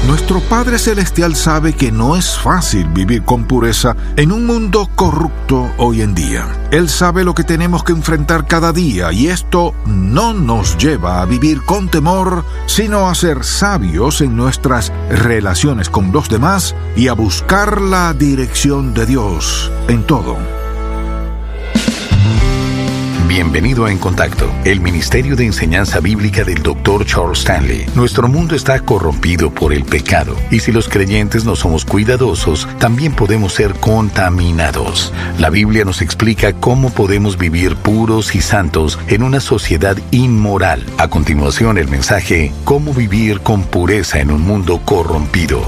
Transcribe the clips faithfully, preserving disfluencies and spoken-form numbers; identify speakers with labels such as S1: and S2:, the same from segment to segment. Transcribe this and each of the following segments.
S1: Nuestro Padre Celestial sabe que no es fácil vivir con pureza en un mundo corrupto hoy en día. Él sabe lo que tenemos que enfrentar cada día y esto no nos lleva a vivir con temor, sino a ser sabios en nuestras relaciones con los demás y a buscar la dirección de Dios en todo.
S2: Bienvenido a En Contacto, el Ministerio de Enseñanza Bíblica del doctor Charles Stanley. Nuestro mundo está corrompido por el pecado, y si los creyentes no somos cuidadosos, también podemos ser contaminados. La Biblia nos explica cómo podemos vivir puros y santos en una sociedad inmoral. A continuación, el mensaje, cómo vivir con pureza en un mundo corrompido.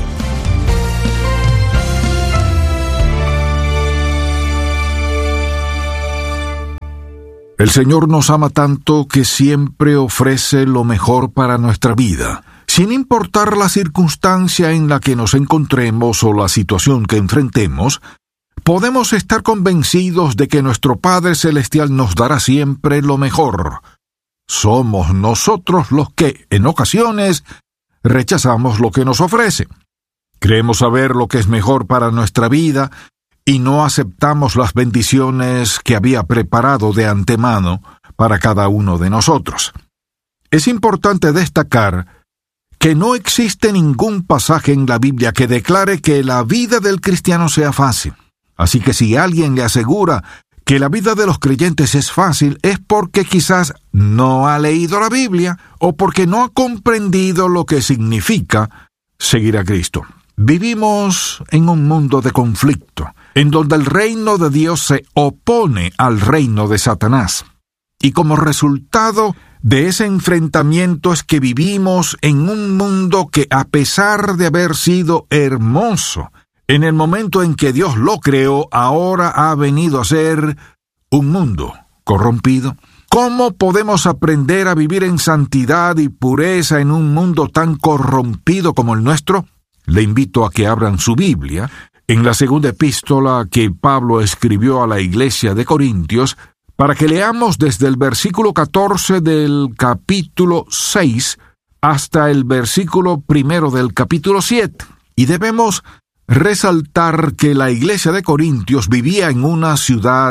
S1: El Señor nos ama tanto que siempre ofrece lo mejor para nuestra vida. Sin importar la circunstancia en la que nos encontremos o la situación que enfrentemos, podemos estar convencidos de que nuestro Padre Celestial nos dará siempre lo mejor. Somos nosotros los que, en ocasiones, rechazamos lo que nos ofrece. Creemos saber lo que es mejor para nuestra vida y no aceptamos las bendiciones que había preparado de antemano para cada uno de nosotros. Es importante destacar que no existe ningún pasaje en la Biblia que declare que la vida del cristiano sea fácil. Así que si alguien le asegura que la vida de los creyentes es fácil, es porque quizás no ha leído la Biblia o porque no ha comprendido lo que significa seguir a Cristo. Vivimos en un mundo de conflicto, en donde el reino de Dios se opone al reino de Satanás. Y como resultado de ese enfrentamiento es que vivimos en un mundo que, a pesar de haber sido hermoso en el momento en que Dios lo creó, ahora ha venido a ser un mundo corrompido. ¿Cómo podemos aprender a vivir en santidad y pureza en un mundo tan corrompido como el nuestro? Le invito a que abran su Biblia en la segunda epístola que Pablo escribió a la iglesia de Corintios, para que leamos desde el versículo catorce del capítulo seis hasta el versículo primero del capítulo siete. Y debemos resaltar que la iglesia de Corintios vivía en una ciudad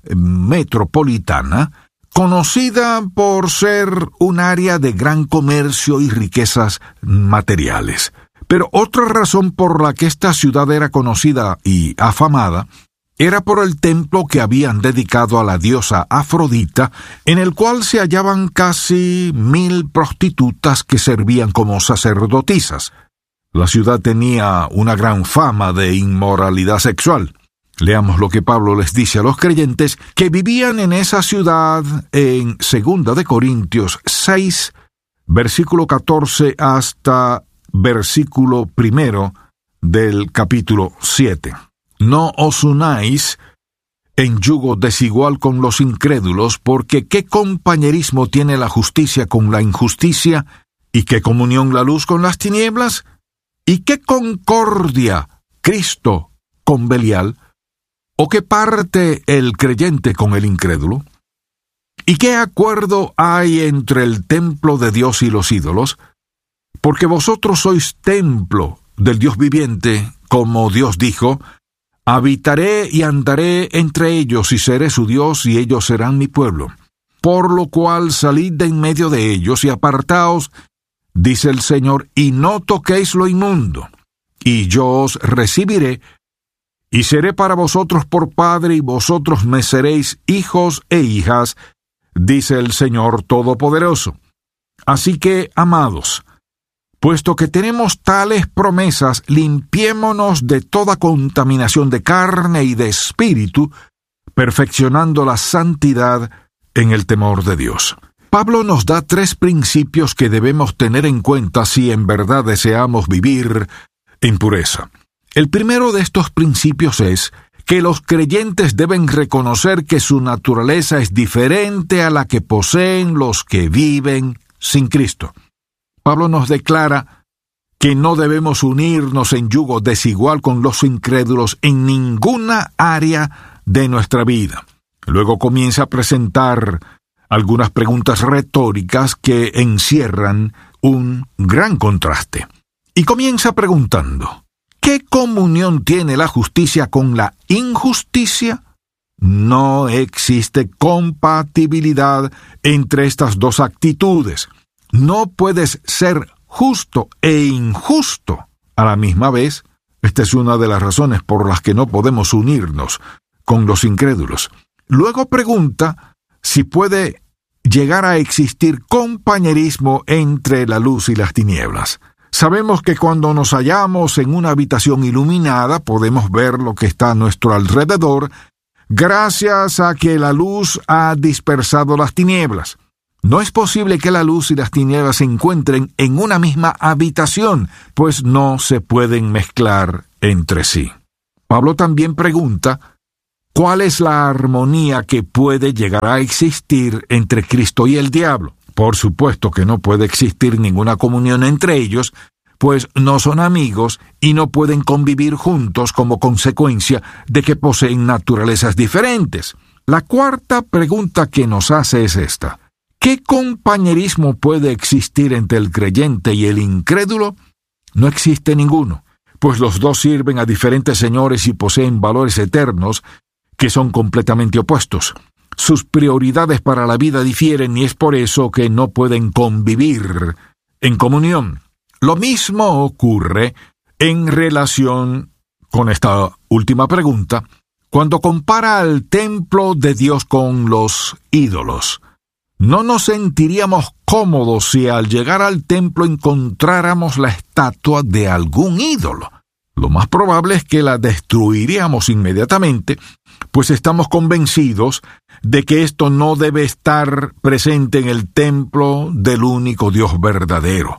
S1: metropolitana, conocida por ser un área de gran comercio y riquezas materiales. Pero otra razón por la que esta ciudad era conocida y afamada era por el templo que habían dedicado a la diosa Afrodita, en el cual se hallaban casi mil prostitutas que servían como sacerdotisas. La ciudad tenía una gran fama de inmoralidad sexual. Leamos lo que Pablo les dice a los creyentes que vivían en esa ciudad en segunda de Corintios seis, versículo catorce hasta versículo primero del capítulo siete. No os unáis en yugo desigual con los incrédulos, porque ¿qué compañerismo tiene la justicia con la injusticia? ¿Y qué comunión la luz con las tinieblas? ¿Y qué concordia Cristo con Belial? ¿O qué parte el creyente con el incrédulo? ¿Y qué acuerdo hay entre el templo de Dios y los ídolos? Porque vosotros sois templo del Dios viviente, como Dios dijo, habitaré y andaré entre ellos y seré su Dios y ellos serán mi pueblo. Por lo cual salid de en medio de ellos y apartaos, dice el Señor, y no toquéis lo inmundo, y yo os recibiré, y seré para vosotros por padre, y vosotros me seréis hijos e hijas, dice el Señor Todopoderoso. Así que, amados, puesto que tenemos tales promesas, limpiémonos de toda contaminación de carne y de espíritu, perfeccionando la santidad en el temor de Dios. Pablo nos da tres principios que debemos tener en cuenta si en verdad deseamos vivir en pureza. El primero de estos principios es que los creyentes deben reconocer que su naturaleza es diferente a la que poseen los que viven sin Cristo. Pablo nos declara que no debemos unirnos en yugo desigual con los incrédulos en ninguna área de nuestra vida. Luego comienza a presentar algunas preguntas retóricas que encierran un gran contraste. y comienza preguntando: ¿qué comunión tiene la justicia con la injusticia? No existe compatibilidad entre estas dos actitudes. No puedes ser justo e injusto a la misma vez. Esta es una de las razones por las que no podemos unirnos con los incrédulos. Luego pregunta si puede llegar a existir compañerismo entre la luz y las tinieblas. Sabemos que cuando nos hallamos en una habitación iluminada podemos ver lo que está a nuestro alrededor, gracias a que la luz ha dispersado las tinieblas. No es posible que la luz y las tinieblas se encuentren en una misma habitación, pues no se pueden mezclar entre sí. Pablo también pregunta: ¿cuál es la armonía que puede llegar a existir entre Cristo y el diablo? Por supuesto que no puede existir ninguna comunión entre ellos, pues no son amigos y no pueden convivir juntos como consecuencia de que poseen naturalezas diferentes. La cuarta pregunta que nos hace es esta: ¿qué compañerismo puede existir entre el creyente y el incrédulo? No existe ninguno, pues los dos sirven a diferentes señores y poseen valores eternos que son completamente opuestos. Sus prioridades para la vida difieren y es por eso que no pueden convivir en comunión. Lo mismo ocurre en relación con esta última pregunta cuando compara al templo de Dios con los ídolos. No nos sentiríamos cómodos si al llegar al templo encontráramos la estatua de algún ídolo. Lo más probable es que la destruiríamos inmediatamente, pues estamos convencidos de que esto no debe estar presente en el templo del único Dios verdadero.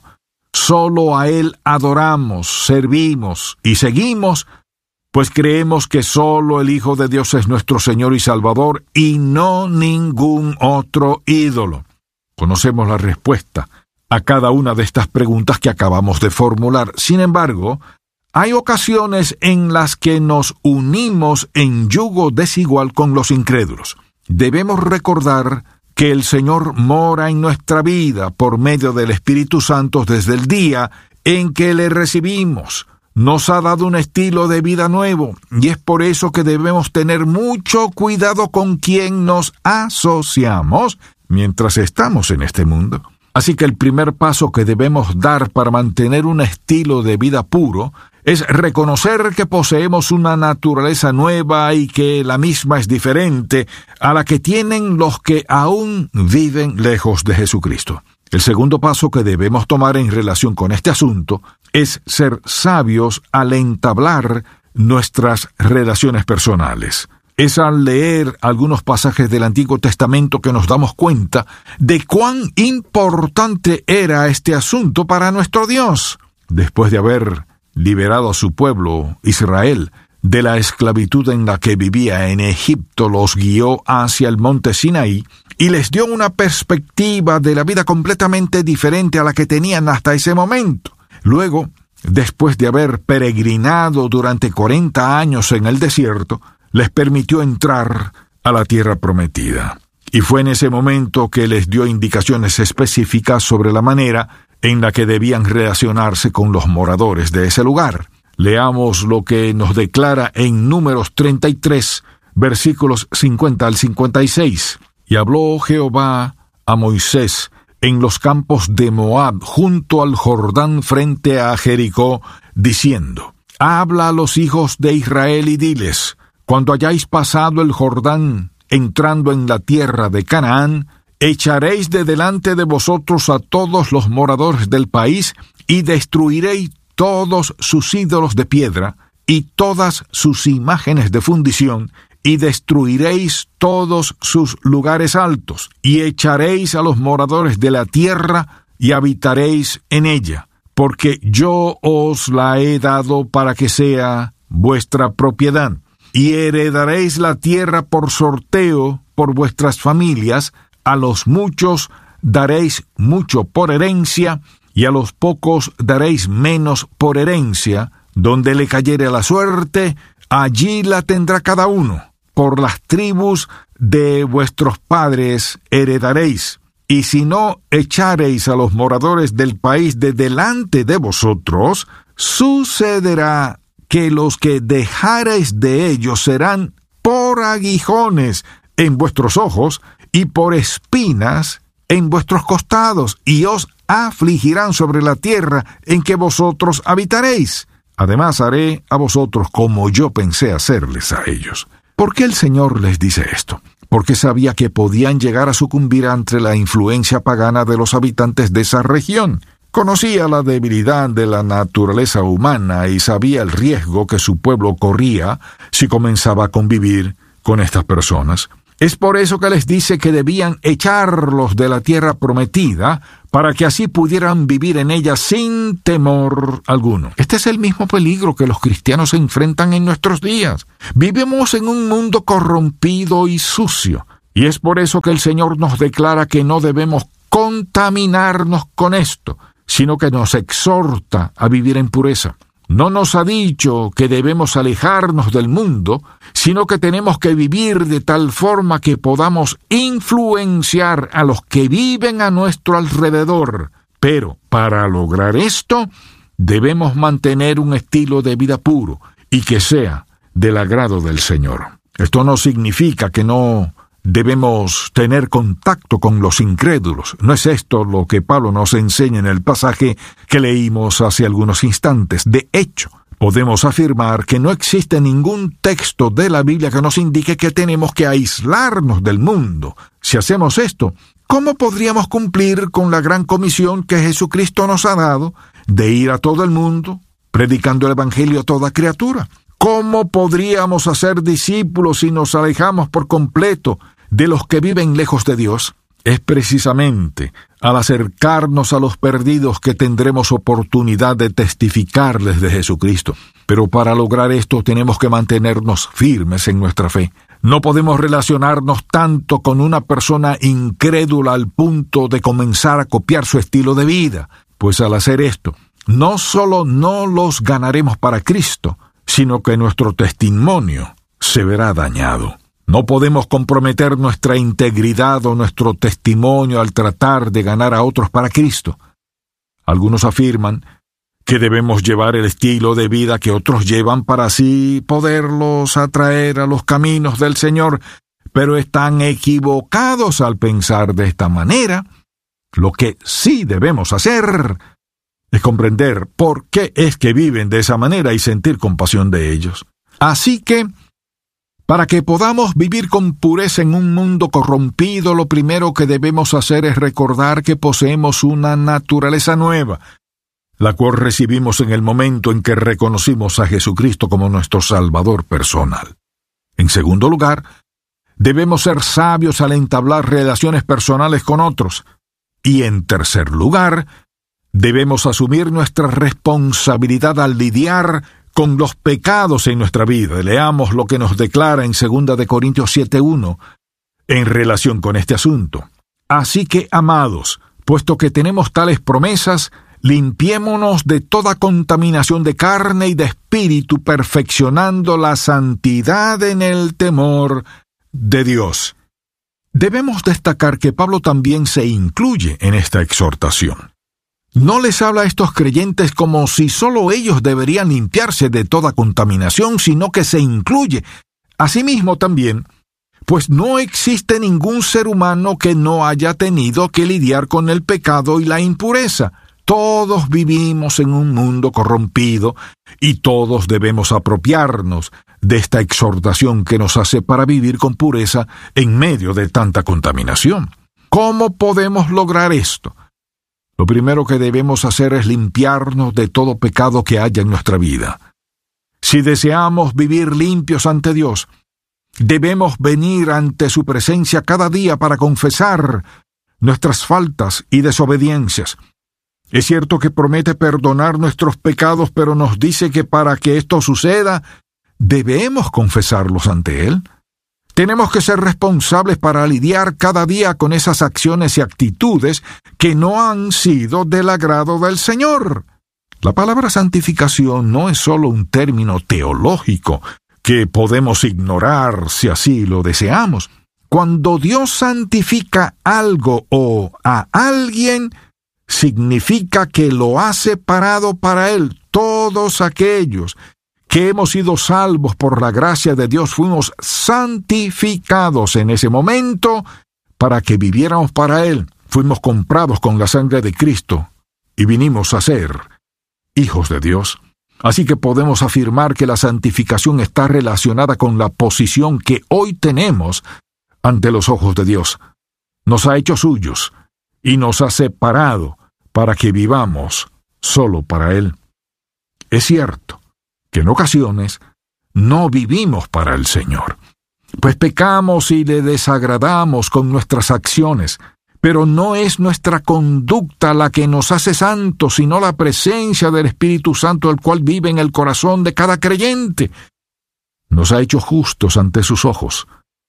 S1: Solo a Él adoramos, servimos y seguimos, pues creemos que solo el Hijo de Dios es nuestro Señor y Salvador y no ningún otro ídolo. Conocemos la respuesta a cada una de estas preguntas que acabamos de formular. Sin embargo, hay ocasiones en las que nos unimos en yugo desigual con los incrédulos. Debemos recordar que el Señor mora en nuestra vida por medio del Espíritu Santo desde el día en que le recibimos. Nos ha dado un estilo de vida nuevo, y es por eso que debemos tener mucho cuidado con quien nos asociamos mientras estamos en este mundo. Así que el primer paso que debemos dar para mantener un estilo de vida puro es reconocer que poseemos una naturaleza nueva y que la misma es diferente a la que tienen los que aún viven lejos de Jesucristo. El segundo paso que debemos tomar en relación con este asunto es ser sabios al entablar nuestras relaciones personales. Es al leer algunos pasajes del Antiguo Testamento que nos damos cuenta de cuán importante era este asunto para nuestro Dios. Después de haber liberado a su pueblo, Israel, de la esclavitud en la que vivía en Egipto, los guió hacia el monte Sinaí y les dio una perspectiva de la vida completamente diferente a la que tenían hasta ese momento. Luego, después de haber peregrinado durante cuarenta años en el desierto, les permitió entrar a la tierra prometida. Y fue en ese momento que les dio indicaciones específicas sobre la manera en la que debían relacionarse con los moradores de ese lugar. Leamos lo que nos declara en Números treinta y tres, versículos cincuenta al cincuenta y seis. Y habló Jehová a Moisés en los campos de Moab, junto al Jordán frente a Jericó, diciendo: Habla a los hijos de Israel y diles: Cuando hayáis pasado el Jordán, entrando en la tierra de Canaán, echaréis de delante de vosotros a todos los moradores del país, y destruiréis todos sus ídolos de piedra, y todas sus imágenes de fundición, y destruiréis todos sus lugares altos, y echaréis a los moradores de la tierra, y habitaréis en ella, porque yo os la he dado para que sea vuestra propiedad. Y heredaréis la tierra por sorteo por vuestras familias, a los muchos daréis mucho por herencia, y a los pocos daréis menos por herencia. Donde le cayere la suerte, allí la tendrá cada uno. Por las tribus de vuestros padres heredaréis. y si no echareis a los moradores del país de delante de vosotros, sucederá que los que dejareis de ellos serán por aguijones en vuestros ojos y por espinas en vuestros costados, y os afligirán sobre la tierra en que vosotros habitaréis. Además haré a vosotros como yo pensé hacerles a ellos. ¿Por qué el Señor les dice esto? Porque sabía que podían llegar a sucumbir ante la influencia pagana de los habitantes de esa región. Conocía la debilidad de la naturaleza humana y sabía el riesgo que su pueblo corría si comenzaba a convivir con estas personas. Es por eso que les dice que debían echarlos de la tierra prometida, para que así pudieran vivir en ella sin temor alguno. Este es el mismo peligro que los cristianos enfrentan en nuestros días. Vivimos en un mundo corrompido y sucio, y es por eso que el Señor nos declara que no debemos contaminarnos con esto, sino que nos exhorta a vivir en pureza. No nos ha dicho que debemos alejarnos del mundo, sino que tenemos que vivir de tal forma que podamos influenciar a los que viven a nuestro alrededor. Pero para lograr esto, debemos mantener un estilo de vida puro y que sea del agrado del Señor. Esto no significa que no debemos tener contacto con los incrédulos. No es esto lo que Pablo nos enseña en el pasaje que leímos hace algunos instantes. De hecho, podemos afirmar que no existe ningún texto de la Biblia que nos indique que tenemos que aislarnos del mundo. Si hacemos esto, ¿cómo podríamos cumplir con la gran comisión que Jesucristo nos ha dado de ir a todo el mundo, predicando el Evangelio a toda criatura? ¿Cómo podríamos hacer discípulos si nos alejamos por completo de los que viven lejos de Dios? Es precisamente al acercarnos a los perdidos que tendremos oportunidad de testificarles de Jesucristo. Pero para lograr esto tenemos que mantenernos firmes en nuestra fe. No podemos relacionarnos tanto con una persona incrédula al punto de comenzar a copiar su estilo de vida, pues al hacer esto, no solo no los ganaremos para Cristo, sino que nuestro testimonio se verá dañado. No podemos comprometer nuestra integridad o nuestro testimonio al tratar de ganar a otros para Cristo. Algunos afirman que debemos llevar el estilo de vida que otros llevan para así poderlos atraer a los caminos del Señor, pero están equivocados al pensar de esta manera. Lo que sí debemos hacer es comprender por qué es que viven de esa manera y sentir compasión de ellos. Así que, para que podamos vivir con pureza en un mundo corrompido, lo primero que debemos hacer es recordar que poseemos una naturaleza nueva, la cual recibimos en el momento en que reconocimos a Jesucristo como nuestro Salvador personal. En segundo lugar, debemos ser sabios al entablar relaciones personales con otros. Y en tercer lugar, debemos asumir nuestra responsabilidad al lidiar con los pecados en nuestra vida. Leamos lo que nos declara en segunda de Corintios siete uno en relación con este asunto. Así que, amados, puesto que tenemos tales promesas, limpiémonos de toda contaminación de carne y de espíritu, perfeccionando la santidad en el temor de Dios. Debemos destacar que Pablo también se incluye en esta exhortación. No les habla a estos creyentes como si solo ellos deberían limpiarse de toda contaminación, sino que se incluye a sí mismo también, pues no existe ningún ser humano que no haya tenido que lidiar con el pecado y la impureza. Todos vivimos en un mundo corrompido y todos debemos apropiarnos de esta exhortación que nos hace para vivir con pureza en medio de tanta contaminación. ¿Cómo podemos lograr esto? Lo primero que debemos hacer es limpiarnos de todo pecado que haya en nuestra vida. Si deseamos vivir limpios ante Dios, debemos venir ante su presencia cada día para confesar nuestras faltas y desobediencias. Es cierto que promete perdonar nuestros pecados, pero nos dice que para que esto suceda, debemos confesarlos ante Él. Tenemos que ser responsables para lidiar cada día con esas acciones y actitudes que no han sido del agrado del Señor. La palabra santificación no es solo un término teológico que podemos ignorar si así lo deseamos. Cuando Dios santifica algo o a alguien, significa que lo ha separado para Él. Todos aquellos que hemos sido salvos por la gracia de Dios fuimos santificados en ese momento para que viviéramos para Él. Fuimos comprados con la sangre de Cristo y vinimos a ser hijos de Dios. Así que podemos afirmar que la santificación está relacionada con la posición que hoy tenemos ante los ojos de Dios. Nos ha hecho suyos y nos ha separado para que vivamos solo para Él. Es cierto que en ocasiones no vivimos para el Señor, pues pecamos y le desagradamos con nuestras acciones, pero no es nuestra conducta la que nos hace santos, sino la presencia del Espíritu Santo, el cual vive en el corazón de cada creyente. Nos ha hecho justos ante sus ojos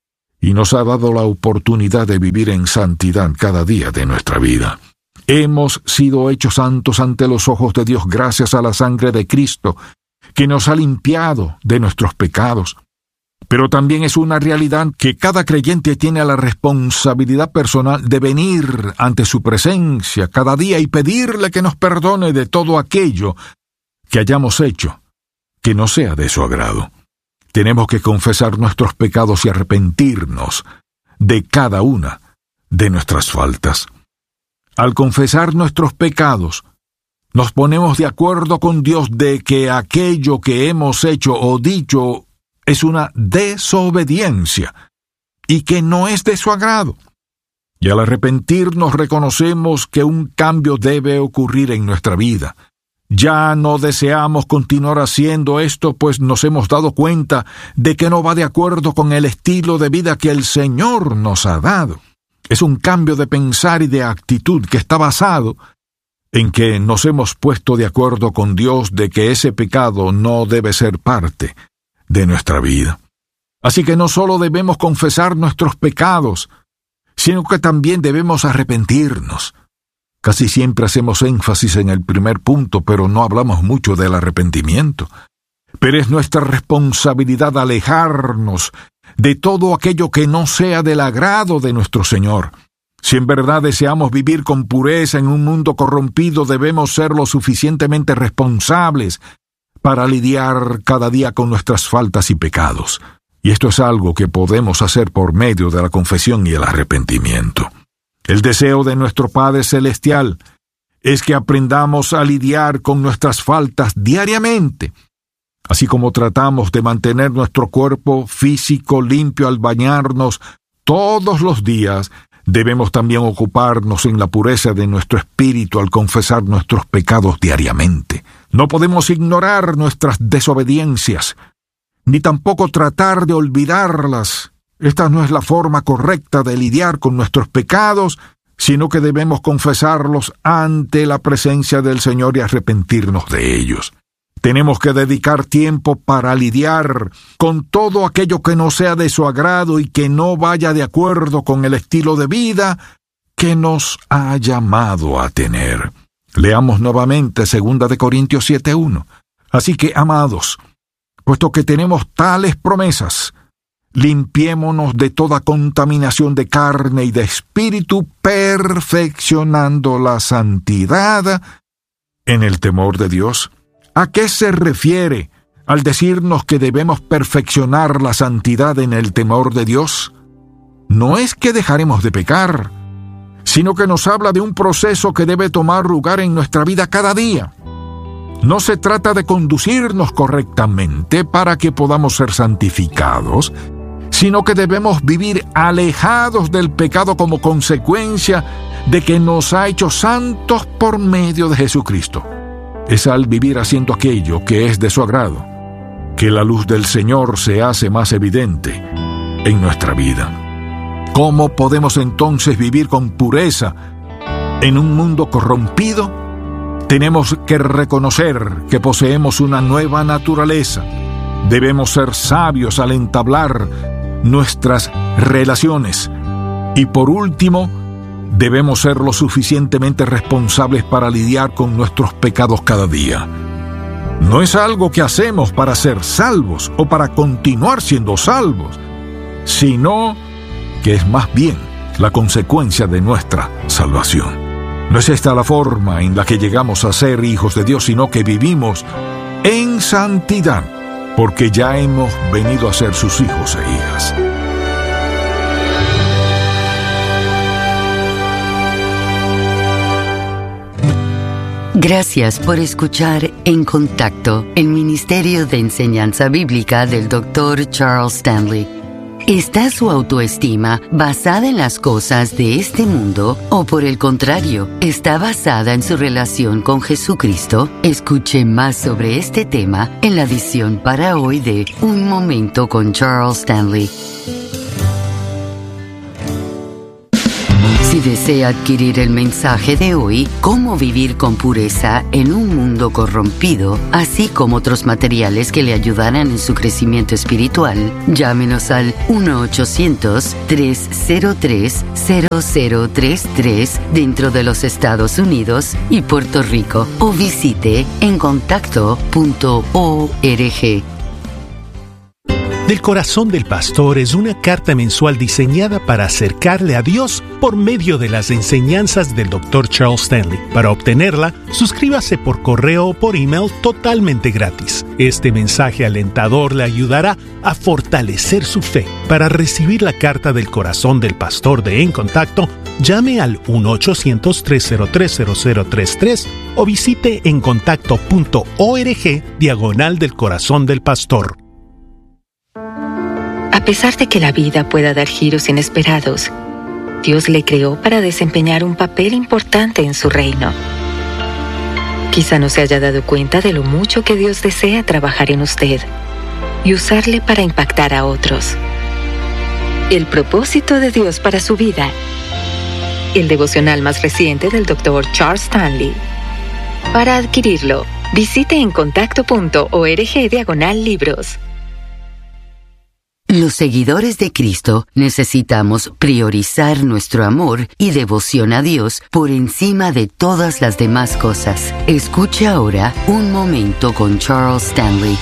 S1: y nos ha dado la oportunidad de vivir en santidad cada día de nuestra vida. Hemos sido hechos santos ante los ojos de Dios gracias a la sangre de Cristo, que nos ha limpiado de nuestros pecados. Pero también es una realidad que cada creyente tiene la responsabilidad personal de venir ante su presencia cada día y pedirle que nos perdone de todo aquello que hayamos hecho que no sea de su agrado. Tenemos que confesar nuestros pecados y arrepentirnos de cada una de nuestras faltas. Al confesar nuestros pecados, nos ponemos de acuerdo con Dios de que aquello que hemos hecho o dicho es una desobediencia y que no es de su agrado. Y al arrepentirnos reconocemos que un cambio debe ocurrir en nuestra vida. Ya no deseamos continuar haciendo esto, pues nos hemos dado cuenta de que no va de acuerdo con el estilo de vida que el Señor nos ha dado. Es un cambio de pensar y de actitud que está basado en que nos hemos puesto de acuerdo con Dios de que ese pecado no debe ser parte de nuestra vida. Así que no solo debemos confesar nuestros pecados, sino que también debemos arrepentirnos. Casi siempre hacemos énfasis en el primer punto, pero no hablamos mucho del arrepentimiento. Pero es nuestra responsabilidad alejarnos de todo aquello que no sea del agrado de nuestro Señor. Si en verdad deseamos vivir con pureza en un mundo corrompido, debemos ser lo suficientemente responsables para lidiar cada día con nuestras faltas y pecados. Y esto es algo que podemos hacer por medio de la confesión y el arrepentimiento. El deseo de nuestro Padre Celestial es que aprendamos a lidiar con nuestras faltas diariamente, así como tratamos de mantener nuestro cuerpo físico limpio al bañarnos todos los días. Debemos también ocuparnos en la pureza de nuestro espíritu al confesar nuestros pecados diariamente. No podemos ignorar nuestras desobediencias, ni tampoco tratar de olvidarlas. Esta no es la forma correcta de lidiar con nuestros pecados, sino que debemos confesarlos ante la presencia del Señor y arrepentirnos de ellos. Tenemos que dedicar tiempo para lidiar con todo aquello que no sea de su agrado y que no vaya de acuerdo con el estilo de vida que nos ha llamado a tener. Leamos nuevamente segunda de Corintios siete uno. Así que, amados, puesto que tenemos tales promesas, limpiémonos de toda contaminación de carne y de espíritu, perfeccionando la santidad en el temor de Dios. ¿A qué se refiere al decirnos que debemos perfeccionar la santidad en el temor de Dios? No es que dejaremos de pecar, sino que nos habla de un proceso que debe tomar lugar en nuestra vida cada día. No se trata de conducirnos correctamente para que podamos ser santificados, sino que debemos vivir alejados del pecado como consecuencia de que nos ha hecho santos por medio de Jesucristo. Es al vivir haciendo aquello que es de su agrado que la luz del Señor se hace más evidente en nuestra vida. ¿Cómo podemos entonces vivir con pureza en un mundo corrompido? Tenemos que reconocer que poseemos una nueva naturaleza. Debemos ser sabios al entablar nuestras relaciones. Y por último, debemos ser lo suficientemente responsables para lidiar con nuestros pecados cada día. No es algo que hacemos para ser salvos o para continuar siendo salvos, sino que es más bien la consecuencia de nuestra salvación. No es esta la forma en la que llegamos a ser hijos de Dios, sino que vivimos en santidad, porque ya hemos venido a ser sus hijos e hijas.
S3: Gracias por escuchar En Contacto, el Ministerio de Enseñanza Bíblica del doctor Charles Stanley. ¿Está su autoestima basada en las cosas de este mundo o, por el contrario, está basada en su relación con Jesucristo? Escuche más sobre este tema en la edición para hoy de Un Momento con Charles Stanley. Si desea adquirir el mensaje de hoy, Cómo vivir con pureza en un mundo corrompido, así como otros materiales que le ayudarán en su crecimiento espiritual, llámenos al uno ochocientos, tres cero tres, cero cero tres tres dentro de los Estados Unidos y Puerto Rico o visite en contacto punto org.
S4: Del Corazón del Pastor es una carta mensual diseñada para acercarle a Dios por medio de las enseñanzas del doctor Charles Stanley. Para obtenerla, suscríbase por correo o por email totalmente gratis. Este mensaje alentador le ayudará a fortalecer su fe. Para recibir la carta del Corazón del Pastor de En Contacto, llame al uno ochocientos, tres cero tres, cero cero tres tres o visite en contacto punto org diagonal del Corazón del Pastor.
S5: A pesar de que la vida pueda dar giros inesperados, Dios le creó para desempeñar un papel importante en su reino. Quizá no se haya dado cuenta de lo mucho que Dios desea trabajar en usted y usarle para impactar a otros. El propósito de Dios para su vida. El devocional más reciente del doctor Charles Stanley. Para adquirirlo, visite en contacto punto org diagonal libros.
S3: Los seguidores de Cristo necesitamos priorizar nuestro amor y devoción a Dios por encima de todas las demás cosas. Escuche ahora Un Momento con Charles Stanley.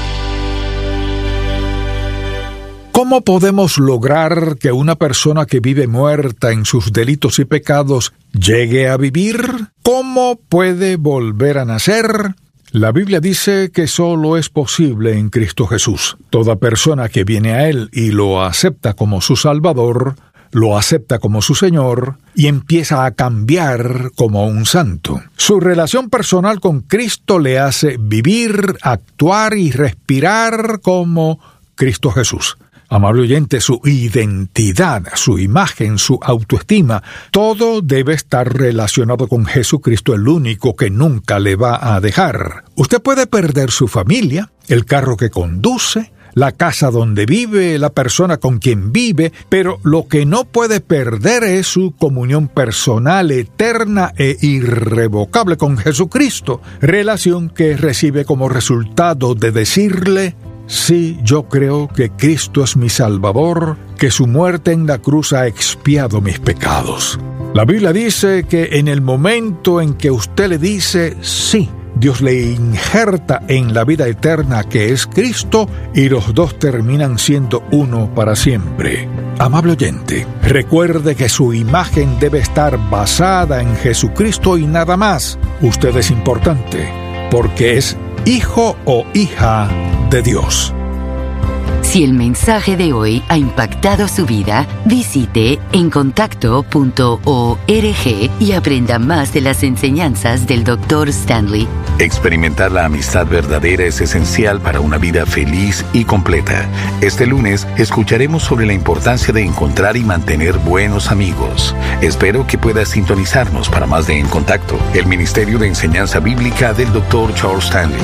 S1: ¿Cómo podemos lograr que una persona que vive muerta en sus delitos y pecados llegue a vivir? ¿Cómo puede volver a nacer? La Biblia dice que solo es posible en Cristo Jesús. Toda persona que viene a Él y lo acepta como su Salvador, lo acepta como su Señor y empieza a cambiar como un santo. Su relación personal con Cristo le hace vivir, actuar y respirar como Cristo Jesús. Amable oyente, su identidad, su imagen, su autoestima, todo debe estar relacionado con Jesucristo, el único que nunca le va a dejar. Usted puede perder su familia, el carro que conduce, la casa donde vive, la persona con quien vive, pero lo que no puede perder es su comunión personal, eterna e irrevocable con Jesucristo, relación que recibe como resultado de decirle: sí, yo creo que Cristo es mi Salvador, que su muerte en la cruz ha expiado mis pecados. La Biblia dice que en el momento en que usted le dice sí, Dios le injerta en la vida eterna que es Cristo y los dos terminan siendo uno para siempre. Amable oyente, recuerde que su imagen debe estar basada en Jesucristo y nada más. Usted es importante porque es hijo o hija de Dios.
S3: Si el mensaje de hoy ha impactado su vida, visite en contacto punto org y aprenda más de las enseñanzas del doctor Stanley.
S2: Experimentar la amistad verdadera es esencial para una vida feliz y completa. Este lunes escucharemos sobre la importancia de encontrar y mantener buenos amigos. Espero que pueda sintonizarnos para más de En Contacto, el Ministerio de Enseñanza Bíblica del doctor Charles Stanley.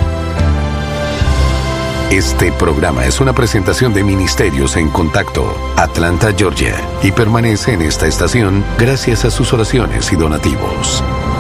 S2: Este programa es una presentación de Ministerios en Contacto, Atlanta, Georgia, y permanece en esta estación gracias a sus oraciones y donativos.